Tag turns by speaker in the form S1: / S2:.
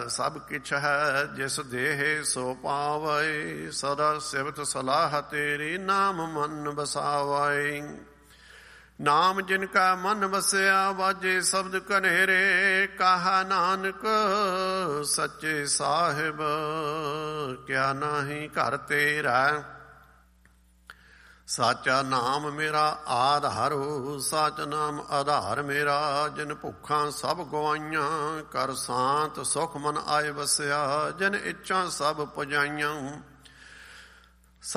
S1: ਸਭ ਕਿਛ ਹੈ, ਜਿਸ ਦੇਹ ਸੋ ਪਾਵੈ। ਸਦਾ ਸਿਵਤ ਸਲਾਹ ਤੇਰੀ, ਨਾਮ ਮਨ ਬਸਾਵੈ। ਨਾਮ ਜਿਨ ਕਾ ਮਨ ਵਸਿਆ, ਵਾਜੇ ਸ਼ਬਦ ਕਨੇਰੇ। ਕਹਾ ਨਾਨਕ ਸੱਚੇ ਸਾਹਿਬ, ਕਿਆ ਨਾਹੀ ਘਰ ਤੇਰਾ। ਸਾਚਾ ਨਾਮ ਮੇਰਾ ਆਧਾਰੋ, ਸਾਚ ਨਾਮ ਆਧਾਰ ਮੇਰਾ। ਜਿਨ ਭੁੱਖਾਂ ਸਭ ਗਵਾਈਆਂ, ਕਰ ਸਾਂਤ ਸੁਖ ਮਨ ਆਏ ਵਸਿਆ। ਜਿਨ ਇੱਛਾ ਸਭ ਪੁਜਾਈਆਂ,